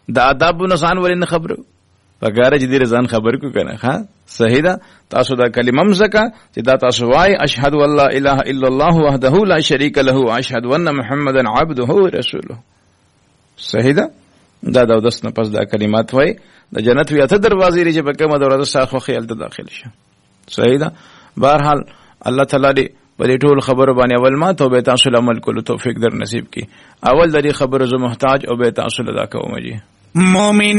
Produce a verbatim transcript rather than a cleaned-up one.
د آداب نه ځان ولې نه خبرو پکاره چې دې ځان خبر کو کنه. ها صحیح ده. تاسو دا کلمه مزکا چې دا تاسو وای اشهد ان لا اله الا الله وحده لا شريك له واشهد ان محمدا عبده ورسوله. صحیح ده. دا د داس نه پس دا کلمات وای د جنت وی اته دروازې لري چې په کومه دروازه ساخو خیال ته داخل شه. صحیح ده. بهرحال الله تعالی دې په دې ټول خبرو باندې اول ما توبه تاسو عمل کولو توفیق در نصیب کی. اول د دې خبرو زه محتاج او به تاسو لدا کوم جی. مومن